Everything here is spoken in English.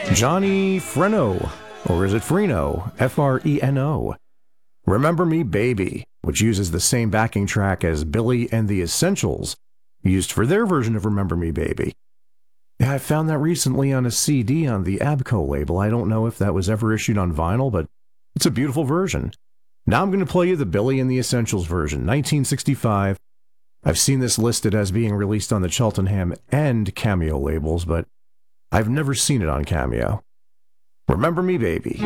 Johnny Freno, or is it Freno? Freno. Remember Me Baby, which uses the same backing track as Billy and the Essentials, used for their version of Remember Me Baby. Yeah, I found that recently on a CD on the Abco label. I don't know if that was ever issued on vinyl, but it's a beautiful version. Now I'm going to play you the Billy and the Essentials version, 1965. I've seen this listed as being released on the Cheltenham and Cameo labels, but I've never seen it on Cameo. Remember Me Baby.